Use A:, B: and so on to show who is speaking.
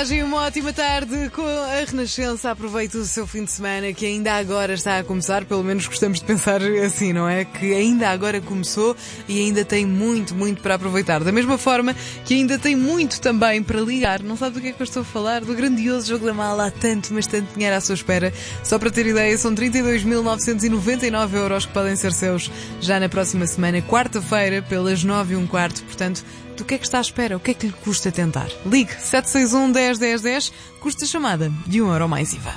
A: bem-agem, uma ótima tarde com a Renascença. Aproveite o seu fim de semana que ainda agora está a começar. Pelo menos gostamos de pensar assim, não é? Que ainda agora começou e ainda tem muito, muito para aproveitar. Da mesma forma que ainda tem muito também para ligar. Não sabe do que é que eu estou a falar? Do grandioso Jogo da Mala. Há tanto, mas tanto dinheiro à sua espera. Só para ter ideia, são 32.999 euros que podem ser seus já na próxima semana, quarta-feira, pelas 9h15. Portanto, do que é que está à espera? O que é que lhe custa tentar? Ligue 761 10 10 10, custa chamada de €1 mais IVA.